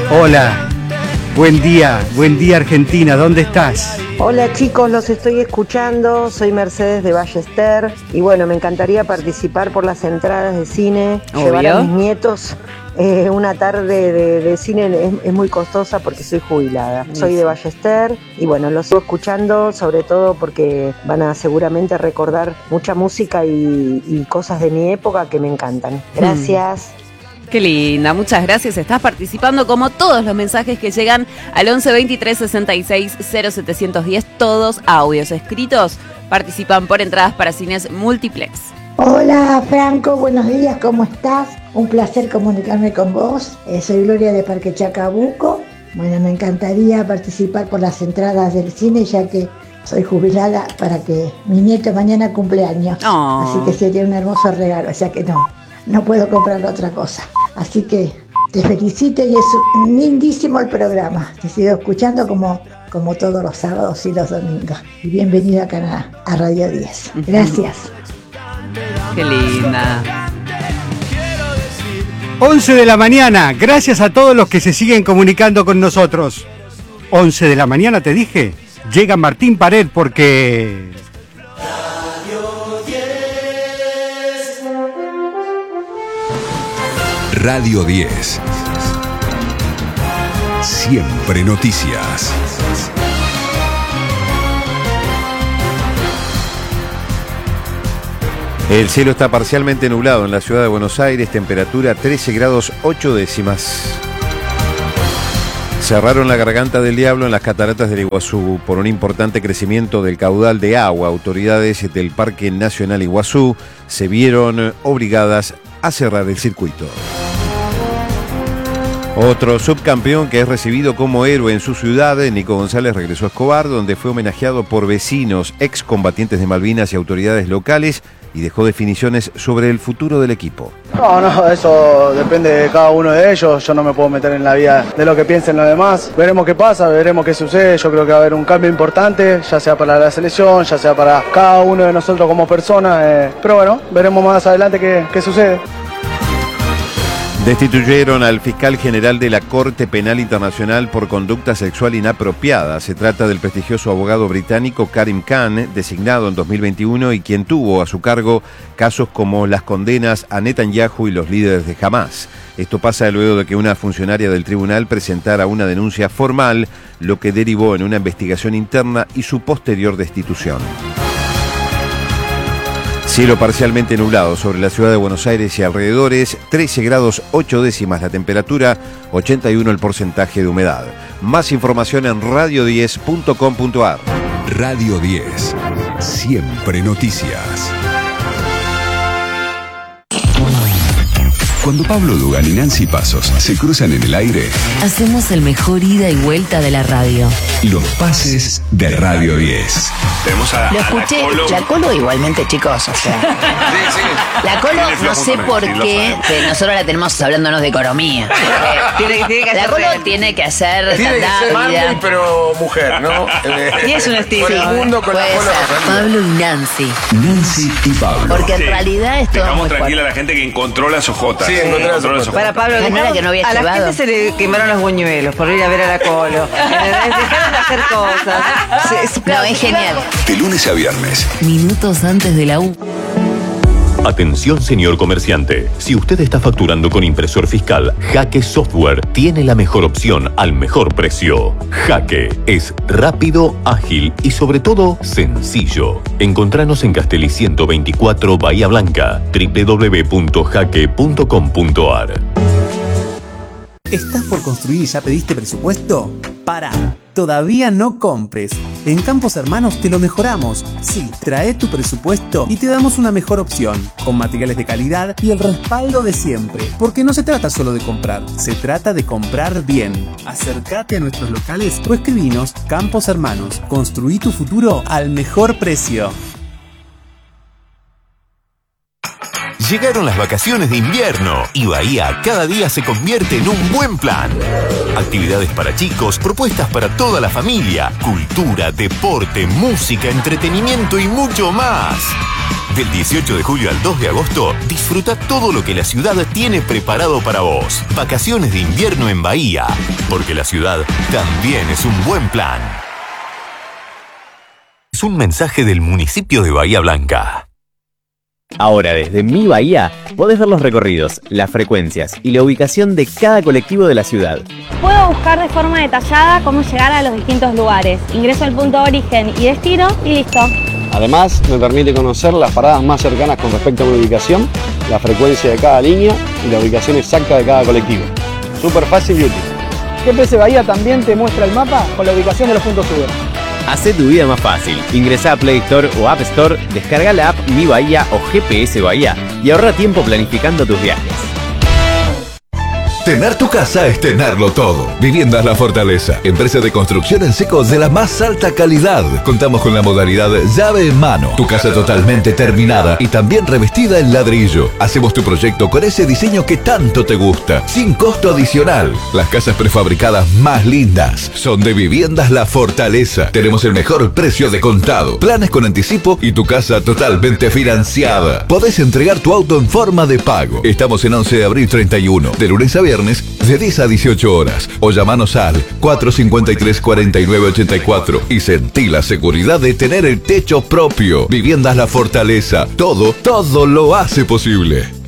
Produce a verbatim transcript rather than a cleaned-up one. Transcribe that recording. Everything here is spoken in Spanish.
Hola, buen día, buen día Argentina, ¿dónde estás? Hola chicos, los estoy escuchando, soy Mercedes de Ballester y bueno, me encantaría participar por las entradas de cine, Obvio. llevar a mis nietos. Eh, una tarde de, de cine es, es muy costosa porque soy jubilada. Soy de Ballester y bueno, los sigo escuchando sobre todo porque van a seguramente recordar mucha música y, y cosas de mi época que me encantan. Gracias. Qué linda, muchas gracias. Estás participando como todos los mensajes que llegan al once veintitrés sesenta y seis cero setecientos diez, todos audios escritos. Participan por entradas para cines multiplex. Hola Franco, buenos días, ¿cómo estás? Un placer comunicarme con vos. Eh, soy Gloria de Parque Chacabuco. Bueno, me encantaría participar por las entradas del cine ya que soy jubilada para que mi nieto mañana cumpleaños. Oh. Así que sería un hermoso regalo, o sea que no, no puedo comprar otra cosa. Así que te felicito y es un lindísimo el programa. Te sigo escuchando como, como todos los sábados y los domingos. Y bienvenido acá a, a Radio diez. Gracias. Qué linda. once de la mañana, gracias a todos los que se siguen comunicando con nosotros. once de la mañana, te dije, llega Martín Pared porque... Radio diez. Siempre noticias. El cielo está parcialmente nublado en la ciudad de Buenos Aires, temperatura trece grados ocho décimas. Cerraron la garganta del diablo en las cataratas del Iguazú por un importante crecimiento del caudal de agua. Autoridades del Parque Nacional Iguazú se vieron obligadas a cerrar el circuito. Otro subcampeón que es recibido como héroe en su ciudad, Nico González, regresó a Escobar, donde fue homenajeado por vecinos, excombatientes de Malvinas y autoridades locales, y dejó definiciones sobre el futuro del equipo. No, no, eso depende de cada uno de ellos. Yo no me puedo meter en la vida de lo que piensen los demás. Veremos qué pasa, veremos qué sucede. Yo creo que va a haber un cambio importante, ya sea para la selección, ya sea para cada uno de nosotros como personas. Eh, pero bueno, veremos más adelante qué, qué sucede. Destituyeron al fiscal general de la Corte Penal Internacional por conducta sexual inapropiada. Se trata del prestigioso abogado británico Karim Khan, designado en dos mil veintiuno y quien tuvo a su cargo casos como las condenas a Netanyahu y los líderes de Hamás. Esto pasa luego de que una funcionaria del tribunal presentara una denuncia formal, lo que derivó en una investigación interna y su posterior destitución. Cielo parcialmente nublado sobre la ciudad de Buenos Aires y alrededores, trece grados ocho décimas la temperatura, ochenta y uno el porcentaje de humedad. Más información en radio diez punto com punto a r. Radio diez. Siempre noticias. Cuando Pablo Dugan y Nancy Pasos se cruzan en el aire, hacemos el mejor ida y vuelta de la radio. Los pases de Radio diez. Tenemos a, Lo a escuché, la Colo. la Colo igualmente, chicos, o sea. Sí, sí. La Colo, Tiene no flojo sé también, por sí, lo qué, sabemos. pero nosotros la tenemos hablándonos de economía. Tiene, tiene que La hacer Colo reality. tiene que hacer Tiene que ser Marley, vida. pero mujer, ¿no? Y es un estilo, Por el ¿eh? mundo con la Puede Colo ser Rosalía. Pablo y Nancy. Nancy y Pablo. Porque en Sí. realidad es todo Dejamos muy tranquila a fuerte. la gente que encontró las ojotas. Sí, encontró las ojotas. Para Pablo, Ah, no era dejamos- que no había a la chivado. gente se le quemaron los buñuelos por ir a ver a la Colo. Dejaron de hacer cosas. Se- se- No, es genial. De lunes a viernes. Minutos antes de la U. Atención, señor comerciante. Si usted está facturando con impresor fiscal, Jaque Software tiene la mejor opción al mejor precio. Jaque es rápido, ágil y sobre todo sencillo. Encontranos en Castelli ciento veinticuatro Bahía Blanca, doble u doble u doble u punto jaque punto com punto a r. ¿Estás por construir y ya pediste presupuesto? Pará, todavía no compres. En Campos Hermanos te lo mejoramos. Sí, trae tu presupuesto y te damos una mejor opción, con materiales de calidad y el respaldo de siempre. Porque no se trata solo de comprar, se trata de comprar bien. Acércate a nuestros locales o escribinos Campos Hermanos. Construí tu futuro al mejor precio. Llegaron las vacaciones de invierno y Bahía cada día se convierte en un buen plan. Actividades para chicos, propuestas para toda la familia, cultura, deporte, música, entretenimiento y mucho más. Del dieciocho de julio al dos de agosto, disfruta todo lo que la ciudad tiene preparado para vos. Vacaciones de invierno en Bahía, porque la ciudad también es un buen plan. Es un mensaje del municipio de Bahía Blanca. Ahora desde Mi Bahía podés ver los recorridos, las frecuencias y la ubicación de cada colectivo de la ciudad. Puedo buscar de forma detallada cómo llegar a los distintos lugares. Ingreso al punto de origen y destino y listo. Además, me permite conocer las paradas más cercanas con respecto a mi ubicación, la frecuencia de cada línea y la ubicación exacta de cada colectivo. Súper fácil y útil. G P S Bahía también te muestra el mapa con la ubicación de los puntos Uber. Hacé tu vida más fácil. Ingresá a Play Store o App Store, descarga la app Mi Bahía o G P S Bahía y ahorra tiempo planificando tus viajes. Tener tu casa es tenerlo todo. Viviendas La Fortaleza, empresa de construcción en seco de la más alta calidad. Contamos con la modalidad llave en mano. Tu casa totalmente terminada y también revestida en ladrillo. Hacemos tu proyecto con ese diseño que tanto te gusta, sin costo adicional. Las casas prefabricadas más lindas son de Viviendas La Fortaleza. Tenemos el mejor precio de contado, planes con anticipo y tu casa totalmente financiada. Podés entregar tu auto en forma de pago. Estamos en once de abril treinta y uno, de lunes a viernes, de diez a dieciocho horas, o llamanos al cuatro cinco tres, cuatro nueve ocho cuatro y sentí la seguridad de tener el techo propio. Viviendas La Fortaleza, todo, todo lo hace posible.